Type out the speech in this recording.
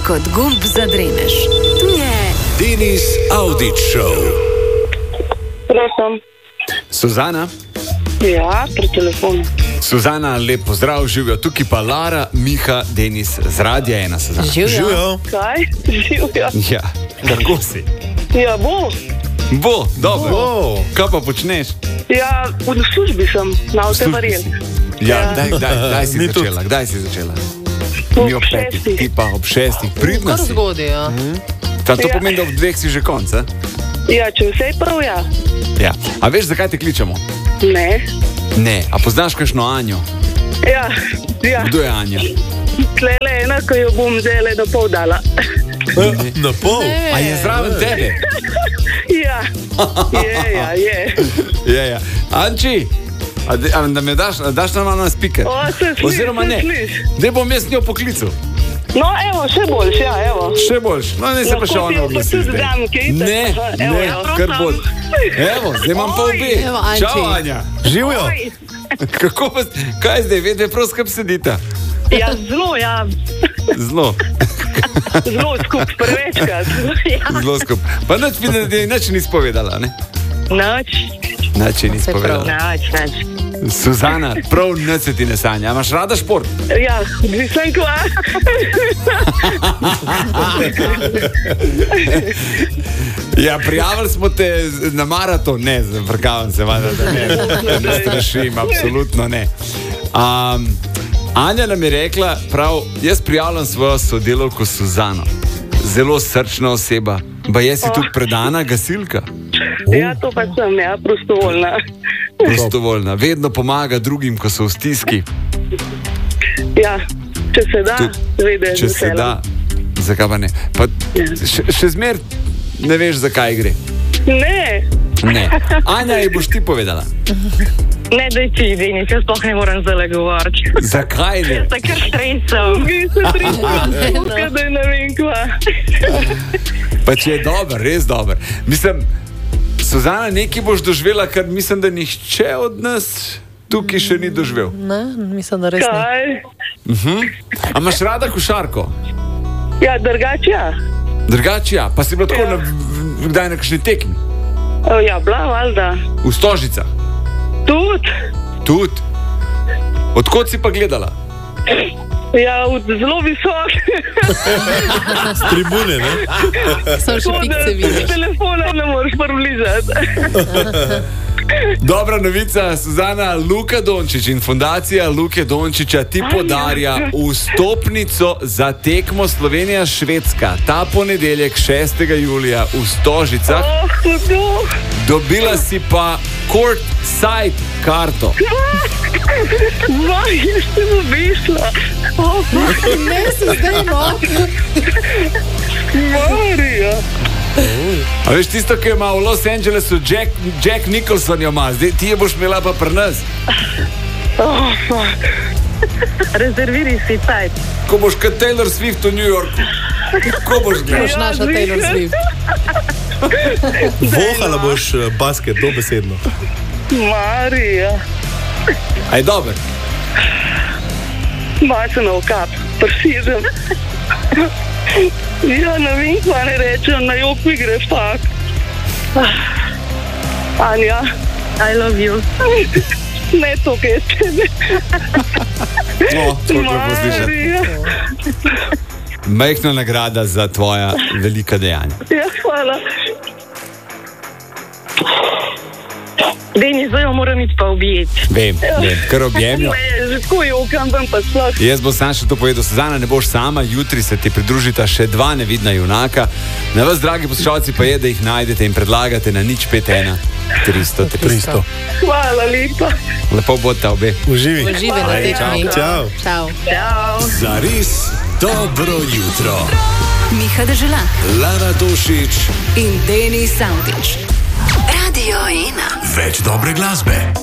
kot gumb zadremeš. Tu je Denis Audić Show. Prosim. Suzana? Ja, pri telefonu. Suzana, lep pozdrav, živijo. Tukaj pa Lara, Miha, Denis, z Radia 1, Suzana. Živijo. Kaj? Živjo. Ja, kako si? Ja, bo. Bo, dobro. Bo. Kaj pa počneš? Ja, v službi sem, na avtovaril. Ja, Ja. daj si Mi začela. Kdaj si začela? Ob Mi ob 5, 6. ti pa ob 6. Pridna Kar si. zgodaj, ja. Ta, to Ja. pomeni, da ob 2 si že konc, a? Ja, če vse je prav, ja. Ja. A veš, zakaj te kličemo? Ne. Ne. A poznaš kakšno Anjo? Ja, ja. Kdo je Anja? Tlele ena, ko jo bom zdaj na pol dala. Na pol? A je zraven tebe? Ja. Je. Ja. Anči, da me daš nam na speaker? O, se sliš, Oziroma se ne. sliš. Daj bom jaz njo poklical. No, evo, še boljš, ja, evo. Še boljš. No, ne se pa še Lahko ti ona jo pa oglasi tudi zdaj. dam, kaj itak. Ne, Evo, ne, ja. kar bolj. Evo, zdaj imam pa obe. Evo, Anči. Čau, Anja. Živijo. Oj. Kako pa, kaj zdaj, vedve prav skup sedita? Ja, zelo, ja. Zelo, Zelo skup, prevečkrat. Ja. zelo skup. Pa nič vidim, da ti nič nisi povedala, ne? Noč, Nič ji nisi Saj prav. povedala. noč. Suzana, prav nič se ti ne sanja. A imaš rada šport? Ja, odvisen kva. Ja, prijavili smo te na maraton, ne, zafrkavam se, valjda, da ne strašim, absolutno ne. Anja nam je rekla, prav, jaz prijavljam svojo sodelavko Suzano. Zelo srčna oseba, pa je si tudi predana gasilka, Ja, to pa sem, ja, prostovoljna. prostovoljna, vedno pomaga drugim, ko so v stiski, Ja, če se da, vede. če se da, zakaj pa ne. Pa še zmer ne veš, zakaj gre. Ne, Ne. Anja, ji boš ti povedala. Ne, da ti, Denis, jaz sploh ne morem zdaj govoriti. Zakaj ne? Jaz se kar stresam. ki se triska, da ne vem kva. Pa če je dober, res dober. Mislim, Suzana, nekaj boš doživela, kar mislim, da nihče od nas tukaj še ni doživel. Ne, mislim, da res ne. Kaj? A imaš rada košarko? Ja, drugače ja. Drugače ja, pa si bila tako Ja. kdaj na kakšni tekmi? O, ja, bila valjda. V Stožicah? Tudi. Odkot si pa gledala? Ja, zelo visok. Z tribune, ne? Samo še pikce vidiš. Telefona ne moreš približati. Dobra novica, Suzana, Luka Dončić in fundacija Luke Dončića ti podarja vstopnico za tekmo Slovenija-Švedska. Ta ponedeljek 6. julija v Stožicah. Oh, hudo. Dobila si pa court side karto. Vaj, jaz sem obišla. Oh, Ne, se zdaj no. Marija. A veš tisto, ki jo ima v Los Angelesu Jack Nicholson jo ima, zdaj ti je boš imela pa pri nas. Oh, fuck. Rezerviraj si cajt. Ko boš kot Taylor Swift v New Yorku. Ko boš gledal. Boš naša Taylor Swift. Vohala boš basket, dobesedno. Marija. Aj dober. Mačena v kap, prsižem. Ja, ne vem, kva ne rečem, na jok mi gre fak. Anja, I love you. ne to, kaj je tebe. No, koliko poslišati. Marija. Majhna nagrada za tvoja velika dejanja. Ja, hvala. Denis, zdaj jo moram iti pa objeti. Vem, kar objemjo. Ne, že tako jokam, tam pa sploh. Jaz bom sam še to povedal, Suzana, ne boš sama, jutri se ti pridružita še dva nevidna junaka. Na vas, dragi poslušalci, pa je, da jih najdete in predlagate na 051 300 300. Hvala lepa. Lepo bodta obe. Uživi. Uživaj na tekmi. Čau. Čau. Zares dobro jutro. Miha Deželak Lara Tošić, in Denis Audić. Radio 1. več dobre glasbe.